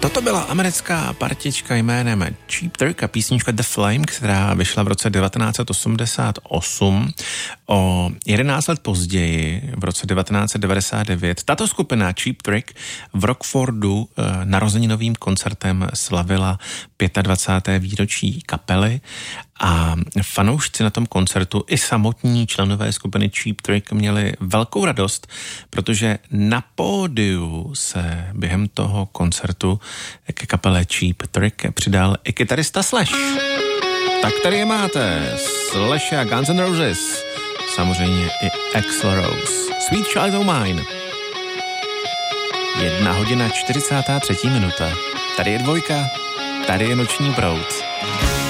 Toto byla americká partička jménem Cheap Trick a písnička The Flame, která vyšla v roce 1988. O 11 let později, v roce 1999, tato skupina Cheap Trick v Rockfordu narozeninovým koncertem slavila 25. výročí kapely a fanoušci na tom koncertu i samotní členové skupiny Cheap Trick měli velkou radost, protože na pódiu se během toho koncertu ke kapele Cheap Trick přidal i kytarista Slash. Tak tady je máte, Slash a Guns N' Roses, samozřejmě i Axl Rose. Sweet Child O' Mine. 1:43 minuta. Tady je Dvojka, tady je Noční proud.